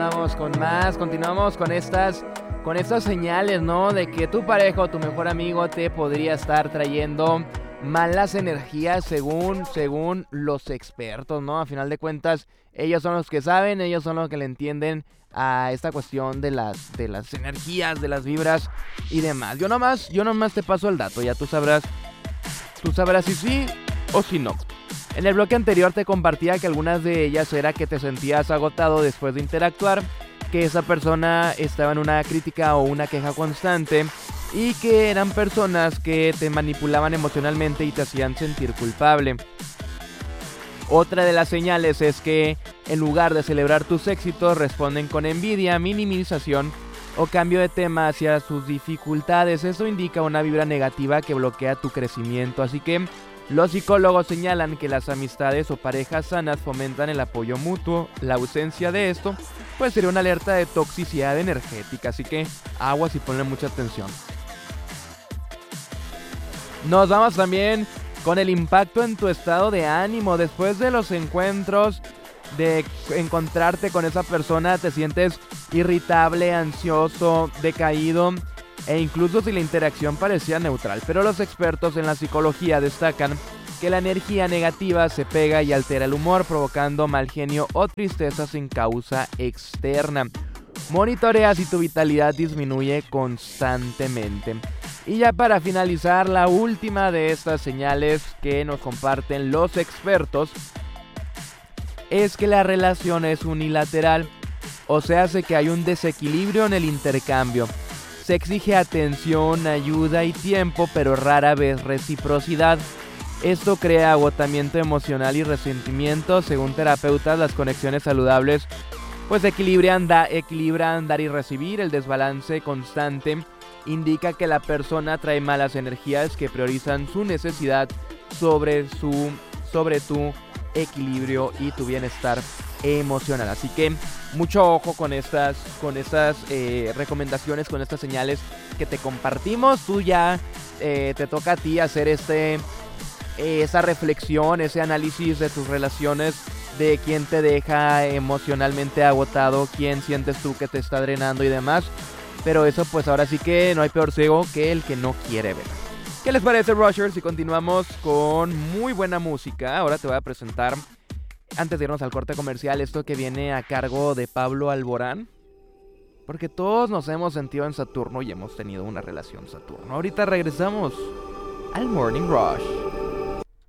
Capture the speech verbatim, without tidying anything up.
continuamos con más, continuamos con estas, con estas señales, ¿no? De que tu pareja o tu mejor amigo te podría estar trayendo malas energías según, según los expertos, ¿no? A final de cuentas, ellos son los que saben, ellos son los que le entienden a esta cuestión de las, de las energías, de las vibras y demás. Yo nomás, yo nomás te paso el dato, ya tú sabrás, tú sabrás si sí o si no. En el bloque anterior te compartía que algunas de ellas era que te sentías agotado después de interactuar, que esa persona estaba en una crítica o una queja constante y que eran personas que te manipulaban emocionalmente y te hacían sentir culpable. Otra de las señales es que en lugar de celebrar tus éxitos responden con envidia, minimización o cambio de tema hacia sus dificultades. Eso indica una vibra negativa que bloquea tu crecimiento, así que los psicólogos señalan que las amistades o parejas sanas fomentan el apoyo mutuo. La ausencia de esto pues sería una alerta de toxicidad energética, así que aguas y ponle mucha atención. Nos vamos también con el impacto en tu estado de ánimo. Después de los encuentros, de encontrarte con esa persona, te sientes irritable, ansioso, decaído, e incluso si la interacción parecía neutral. Pero los expertos en la psicología destacan que la energía negativa se pega y altera el humor, provocando mal genio o tristeza sin causa externa. Monitorea si tu vitalidad disminuye constantemente. Y ya para finalizar, la última de estas señales que nos comparten los expertos es que la relación es unilateral, o sea, hace que hay un desequilibrio en el intercambio. Se exige atención, ayuda y tiempo, pero rara vez reciprocidad. Esto crea agotamiento emocional y resentimiento. Según terapeutas, las conexiones saludables pues equilibran, da, equilibran dar y recibir. El desbalance constante indica que la persona trae malas energías que priorizan su necesidad sobre, su, sobre tu equilibrio y tu bienestar emocional. Así que mucho ojo con estas, con estas eh, recomendaciones, con estas señales que te compartimos. Tú ya eh, te toca a ti hacer este, eh, esa reflexión, ese análisis de tus relaciones, de quién te deja emocionalmente agotado, quién sientes tú que te está drenando y demás. Pero eso pues ahora sí que no hay peor ciego que el que no quiere ver. ¿Qué les parece, Rushers? Si continuamos con muy buena música. Ahora te voy a presentar, antes de irnos al corte comercial, esto que viene a cargo de Pablo Alborán. Porque todos nos hemos sentido en Saturno y hemos tenido una relación Saturno. Ahorita regresamos al Morning Rush.